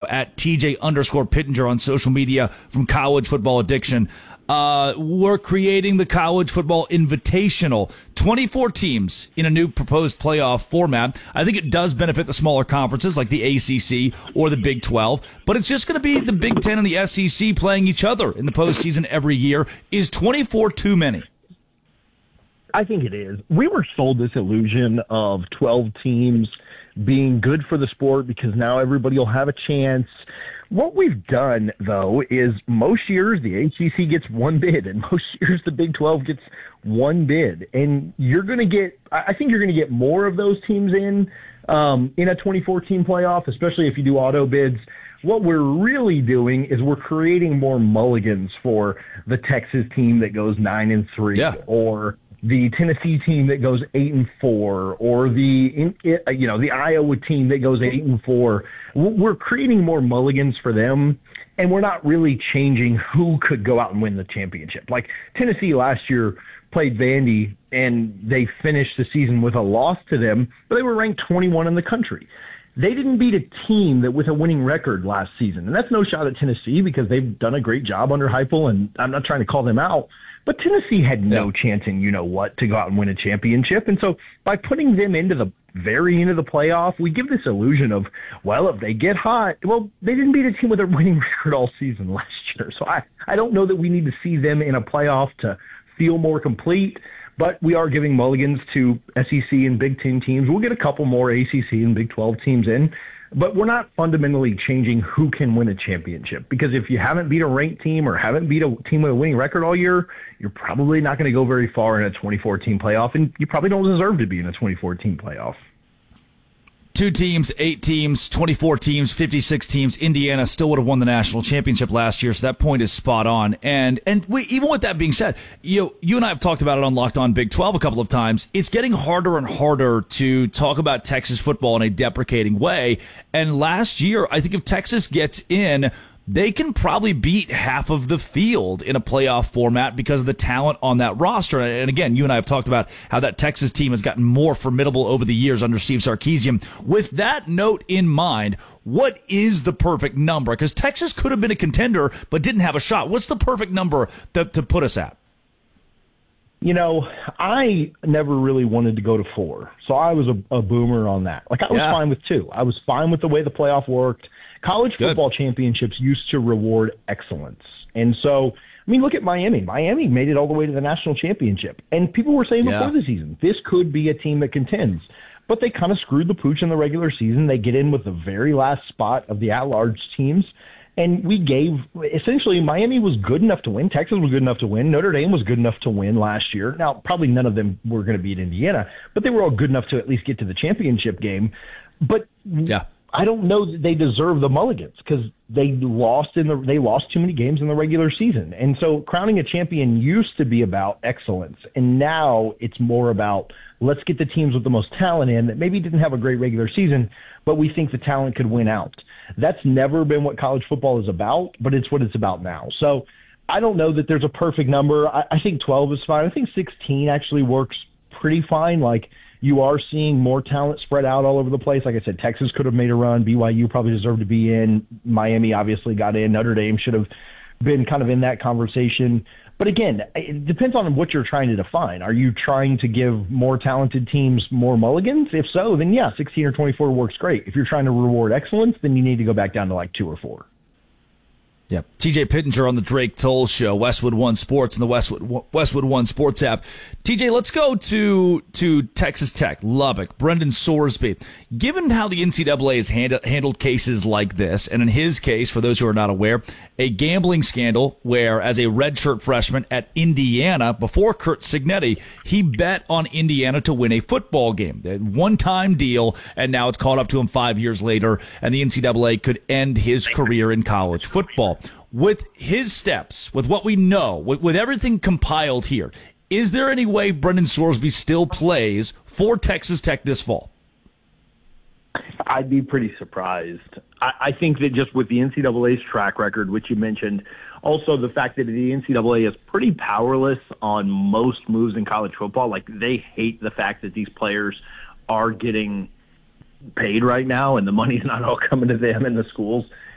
at TJ_Pittenger on social media from College Football Addiction. We're creating the College Football Invitational. 24 teams in a new proposed playoff format. I think it does benefit the smaller conferences like the ACC or the Big 12, but it's just going to be the Big 10 and the SEC playing each other in the postseason every year. Is 24 too many? I think it is. We were sold this illusion of 12 teams being good for the sport because now everybody will have a chance. What we've done, though, is most years the ACC gets one bid, and most years the Big 12 gets one bid. And you're going to get – I think you're going to get more of those teams in a 2014 playoff, especially if you do auto bids. What we're really doing is we're creating more mulligans for the Texas team that goes 9-3, or the Tennessee team that goes 8-4, or the Iowa team that goes 8-4. We're creating more mulligans for them, and we're not really changing who could go out and win the championship. Like Tennessee last year played Vandy, and they finished the season with a loss to them, but they were ranked 21 in the country. They didn't beat a team that with a winning record last season, and that's no shot at Tennessee because they've done a great job under Heupel, and I'm not trying to call them out. But Tennessee had no chance in you-know-what to go out and win a championship. And so by putting them into the very end of the playoff, we give this illusion of, well, if they get hot, well, they didn't beat a team with a winning record all season last year. So I don't know that we need to see them in a playoff to feel more complete. But we are giving mulligans to SEC and Big Ten teams. We'll get a couple more ACC and Big 12 teams in. But we're not fundamentally changing who can win a championship, because if you haven't beat a ranked team or haven't beat a team with a winning record all year, you're probably not going to go very far in a 2014 playoff, and you probably don't deserve to be in a 2014 playoff. 2 teams, 8 teams, 24 teams, 56 teams. Indiana still would have won the national championship last year, so that point is spot on. And even with that being said, you and I have talked about it on Locked On Big 12 a couple of times. It's getting harder and harder to talk about Texas football in a deprecating way. And last year, I think if Texas gets in, they can probably beat half of the field in a playoff format because of the talent on that roster. And again, you and I have talked about how that Texas team has gotten more formidable over the years under Steve Sarkisian. With that note in mind, what is the perfect number? Because Texas could have been a contender but didn't have a shot. What's the perfect number to put us at? You know, I never really wanted to go to 4, so I was a boomer on that. Like, I was fine with 2. I was fine with the way the playoff worked. College football championships used to reward excellence. And so, I mean, look at Miami. Miami made it all the way to the national championship. And people were saying before the season, this could be a team that contends. But they kind of screwed the pooch in the regular season. They get in with the very last spot of the at-large teams. And we gave – essentially, Miami was good enough to win. Texas was good enough to win. Notre Dame was good enough to win last year. Now, probably none of them were going to beat Indiana, but they were all good enough to at least get to the championship game. But I don't know that they deserve the mulligans because they lost too many games in the regular season. And so crowning a champion used to be about excellence, and now it's more about let's get the teams with the most talent in that maybe didn't have a great regular season, but we think the talent could win out. That's never been what college football is about, but it's what it's about now. So I don't know that there's a perfect number. I think 12 is fine. I think 16 actually works pretty fine. Like, you are seeing more talent spread out all over the place. Like I said, Texas could have made a run. BYU probably deserved to be in. Miami obviously got in. Notre Dame should have been kind of in that conversation. But again, it depends on what you're trying to define. Are you trying to give more talented teams more mulligans? If so, then 16 or 24 works great. If you're trying to reward excellence, then you need to go back down to like 2 or 4. Yeah, TJ Pittenger on the Drake Toll Show, Westwood One Sports and the Westwood One Sports app. TJ, let's go to Texas Tech, Lubbock, Brendan Sorsby. Given how the NCAA has handled cases like this, and in his case, for those who are not aware, a gambling scandal where, as a redshirt freshman at Indiana, before Curt Cignetti, he bet on Indiana to win a football game. A one-time deal, and now it's caught up to him 5 years later, and the NCAA could end his career in college football. With his steps, with what we know, with everything compiled here, is there any way Brendan Sorsby still plays for Texas Tech this fall? I'd be pretty surprised. I think that just with the NCAA's track record, which you mentioned, also the fact that the NCAA is pretty powerless on most moves in college football. Like, they hate the fact that these players are getting paid right now and the money's not all coming to them and the schools.